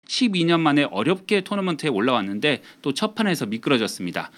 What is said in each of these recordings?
12년 만에 어렵게 토너먼트에 올라왔는데 또 첫 판에서 미끄러졌습니다.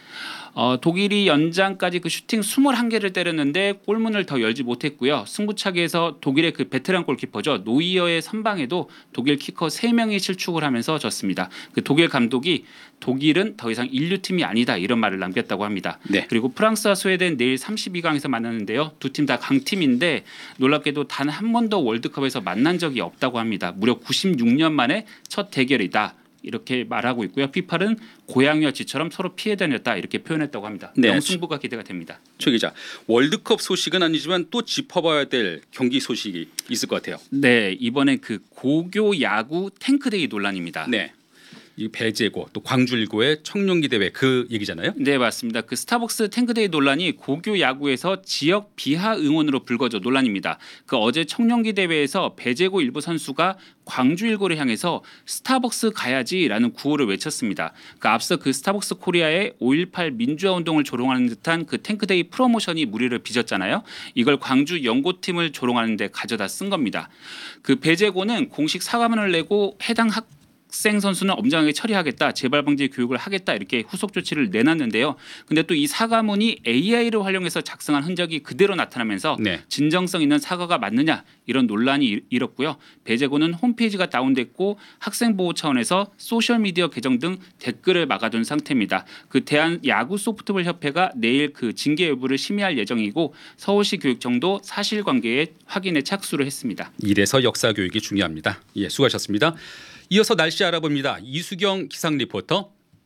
독일이 연장까지 그 슈팅 21개를 때렸는데 골문을 더 열지 못했고요. 승부차기에서 독일의 그 베테랑 골키퍼죠. 노이어의 선방에도 독일 키커 3명이 실축을 하면서 졌습니다. 그 독일 감독이 독일은 더 이상 인류팀이 아니다 이런 말을 남겼다고 합니다. 네. 그리고 프랑스와 스웨덴 내일 32강에서 만나는데요. 두 팀 다 강팀인데 놀랍게도 단 한 번도 월드컵에서 만난 적이 없다고 합니다. 무려 96년 만에 첫 대결이다. 이렇게 말하고 있고요. 피파는 고양이와 쥐처럼 서로 피해 다녔다 이렇게 표현했다고 합니다. 네. 명승부가 기대가 됩니다. 최 기자, 월드컵 소식은 아니지만 또 짚어봐야 될 경기 소식이 있을 것 같아요. 네, 이번에 그 고교 야구 탱크데이 논란입니다. 네. 이 배제고 또 광주일고의 청룡기 대회 그 얘기잖아요. 네, 맞습니다. 그 스타벅스 탱크데이 논란이 고교 야구에서 지역 비하 응원으로 불거져 논란입니다. 그 어제 청룡기 대회에서 배제고 일부 선수가 광주일고를 향해서 스타벅스 가야지라는 구호를 외쳤습니다. 그 앞서 그 스타벅스 코리아의 5.18 민주화 운동을 조롱하는 듯한 그 탱크데이 프로모션이 무리를 빚었잖아요. 이걸 광주 연고팀을 조롱하는 데 가져다 쓴 겁니다. 그 배제고는 공식 사과문을 내고 해당 학생 선수는 엄정하게 처리하겠다, 재발 방지 교육을 하겠다 이렇게 후속 조치를 내놨는데요. 근데 또 이 사과문이 AI를 활용해서 작성한 흔적이 그대로 나타나면서 네. 진정성 있는 사과가 맞느냐 이런 논란이 일었고요. 배제고는 홈페이지가 다운됐고 학생 보호 차원에서 소셜 미디어 계정 등 댓글을 막아둔 상태입니다. 그 대한 야구 소프트볼 협회가 내일 그 징계 여부를 심의할 예정이고 서울시 교육청도 사실관계에 확인에 착수를 했습니다. 이래서 역사 교육이 중요합니다. 예, 수고하셨습니다. 이어서 날씨 알아봅니다. 이수경 기상 리포터.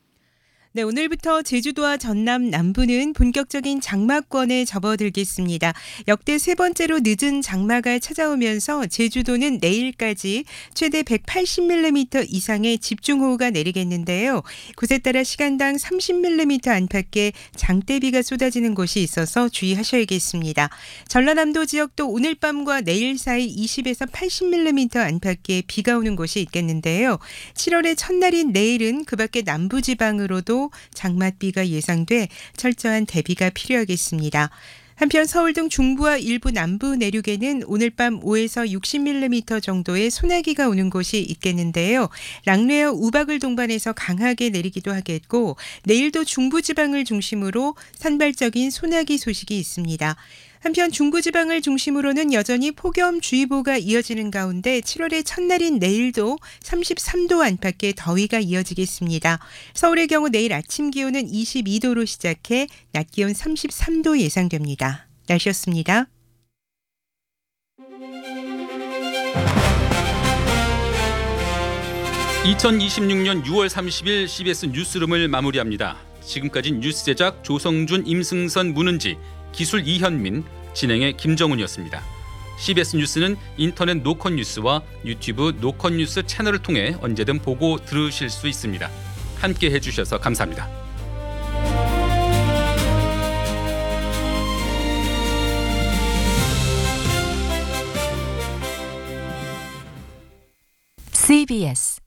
네, 오늘부터 제주도와 전남 남부는 본격적인 장마권에 접어들겠습니다. 역대 세 번째로 늦은 장마가 찾아오면서 제주도는 내일까지 최대 180mm 이상의 집중호우가 내리겠는데요. 곳에 따라 시간당 30mm 안팎의 장대비가 쏟아지는 곳이 있어서 주의하셔야겠습니다. 전라남도 지역도 오늘 밤과 내일 사이 20에서 80mm 안팎의 비가 오는 곳이 있겠는데요. 7월의 첫날인 내일은 그 밖에 남부지방으로도 장맛비가 예상돼 철저한 대비가 필요하겠습니다. 한편 서울 등 중부와 일부 남부 내륙에는 오늘 밤 5에서 60mm 정도의 소나기가 오는 곳이 있겠는데요. 랑레어 우박을 동반해서 강하게 내리기도 하겠고 내일도 중부지방을 중심으로 산발적인 소나기 소식이 있습니다. 한편 중부지방을 중심으로는 여전히 폭염주의보가 이어지는 가운데 7월의 첫날인 내일도 33도 안팎의 더위가 이어지겠습니다. 서울의 경우 내일 아침 기온은 22도로 시작해 낮 기온 33도 예상됩니다. 날씨였습니다. (2026년 6월 30일) CBS 뉴스룸을 마무리합니다. 지금까지 뉴스 제작 조성준, 임승선, 문은지, 기술 이현민, 진행의 김정훈이었습니다. CBS 뉴스는 인터넷 노컷뉴스와 유튜브 노컷뉴스 채널을 통해 언제든 보고 들으실 수 있습니다. 함께해 주셔서 감사합니다. CBS